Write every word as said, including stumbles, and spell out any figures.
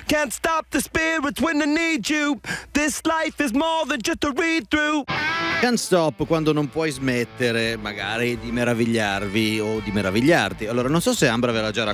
Can't stop the spirits when I need you. This life is more than just a read through. Can't stop, quando non puoi smettere magari di meravigliarvi o di meravigliarti. Allora non so se Ambra ve l'ha già